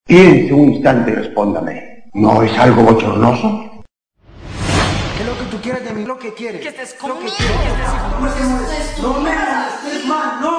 Piense un instante y respóndame. ¿No es algo bochornoso? ¿Qué es lo que tú quieres de mí? Lo que quieres. Que estés conmigo. No me molestes más, no.